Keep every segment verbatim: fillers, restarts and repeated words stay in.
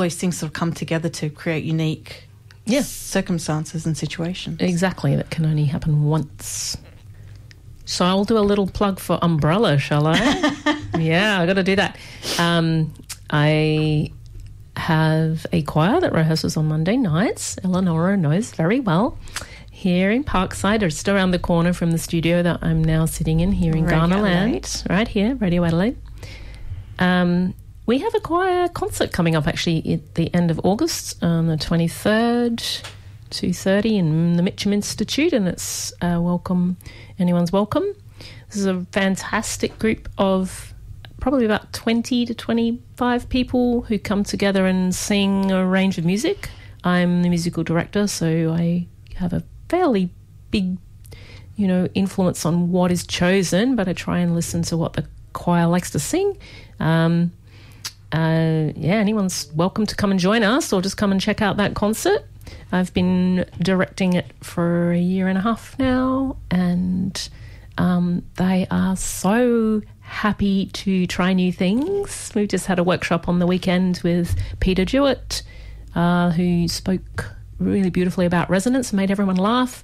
these things sort of come together to create unique yeah. circumstances and situations. Exactly, that can only happen once. So I'll do a little plug for Umbrella, shall I? Yeah, I've got to do that. Um, I have a choir that rehearses on Monday nights. Eleonora knows very well. Here in Parkside, or just around the corner from the studio that I'm now sitting in here in Garnerland. Right here, Radio Adelaide. Um, we have a choir concert coming up actually at the end of August on the twenty-third, two thirty in the Mitcham Institute, and it's uh, welcome, anyone's welcome. This is a fantastic group of probably about twenty to twenty-five people who come together and sing a range of music. I'm the musical director, so I have a fairly big, you know, influence on what is chosen, but I try and listen to what the choir likes to sing. Um, uh, yeah, anyone's welcome to come and join us or just come and check out that concert. I've been directing it for a year and a half now, and um, they are so happy to try new things. We've just had a workshop on the weekend with Peter Jewett, uh, who spoke really beautifully about resonance and made everyone laugh.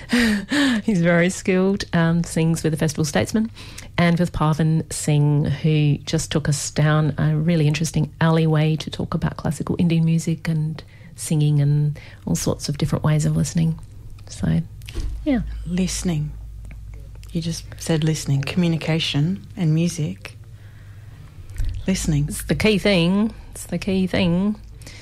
He's very skilled, um, sings with the Festival Statesman, and with Parvin Singh, who just took us down a really interesting alleyway to talk about classical Indian music and singing and all sorts of different ways of listening. So, yeah. Listening. You just said listening. Communication and music. Listening. It's the key thing. It's the key thing.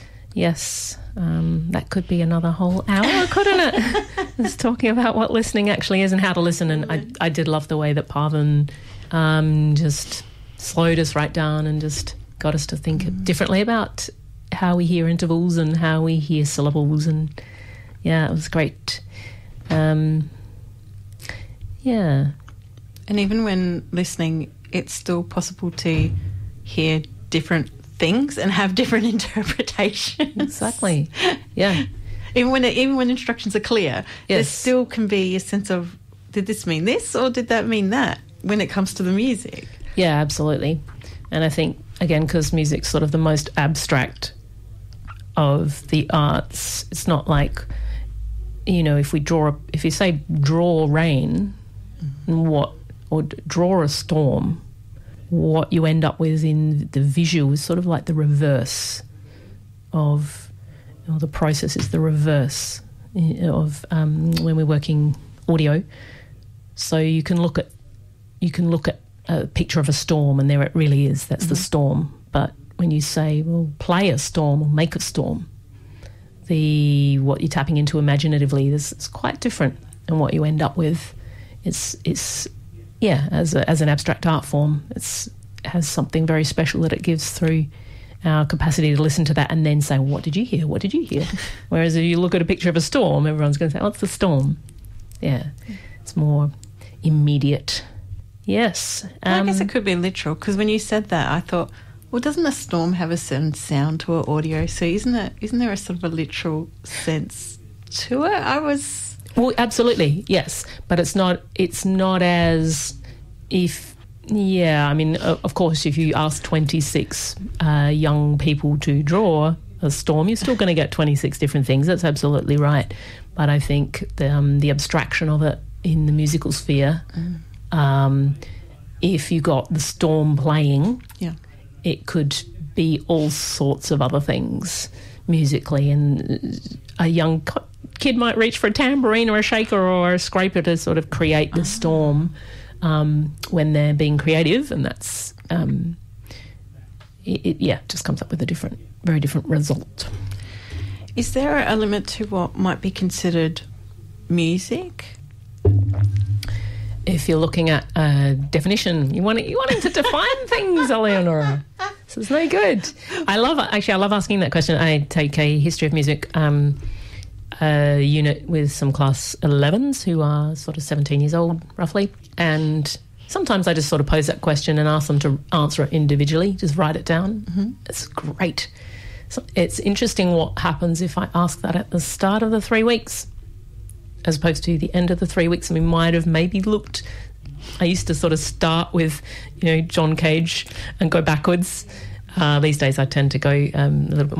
Yes. Um, that could be another whole hour, couldn't it? Just talking about what listening actually is and how to listen. And I, I did love the way that Parvin um, just slowed us right down and just got us to think mm. differently about how we hear intervals and how we hear syllables. And yeah, it was great. Um, yeah. And even when listening, it's still possible to hear different things and have different interpretations. Exactly. Yeah. Even when it, even when instructions are clear, yes. there still can be a sense of, did this mean this or did that mean that when it comes to the music? Yeah, absolutely. And I think, again, because music's sort of the most abstract of the arts, it's not like, you know, if we draw, a, if you say draw rain, mm-hmm. what, or draw a storm, what you end up with in the visual is sort of like the reverse of, or the process is the reverse of um, when we're working audio. So you can look at, you can look at a picture of a storm and there it really is, that's mm-hmm. the storm. But when you say, well, play a storm or make a storm, the what you're tapping into imaginatively is it's quite different, and what you end up with is it's yeah as a, as an abstract art form, it's has something very special that it gives through our capacity to listen to that and then say, well, what did you hear? What did you hear? Whereas if you look at a picture of a storm, everyone's going to say, what's the storm? Yeah, it's more immediate. Yes. Well, um, I guess it could be literal, because when you said that, I thought, well, doesn't a storm have a certain sound to an audio? So isn't it? Isn't there a sort of a literal sense to it? I was well, absolutely, yes, but it's not. It's not as if. Yeah, I mean, of course, if you ask twenty-six uh, young people to draw a storm, you're still going to get twenty-six different things. That's absolutely right. But I think the, um, the abstraction of it in the musical sphere, mm. um, if you got the storm playing, yeah. it could be all sorts of other things musically, and a young co- kid might reach for a tambourine or a shaker or a scraper to sort of create the oh. storm um, when they're being creative, and that's um, it, it, yeah, just comes up with a different, very different result. Is there a limit to what might be considered music? If you're looking at a definition, you want you wanting to define things, Eleonora. So it's no good. I love actually. I love asking that question. I take a history of music um, a unit with some class elevens who are sort of seventeen years old, roughly, and sometimes I just sort of pose that question and ask them to answer it individually. Just write it down. Mm-hmm. It's great. So it's interesting what happens if I ask that at the start of the three weeks. As opposed to the end of the three weeks, and we might have maybe looked. I used to sort of start with, you know, John Cage and go backwards. Uh, these days I tend to go um, a little bit more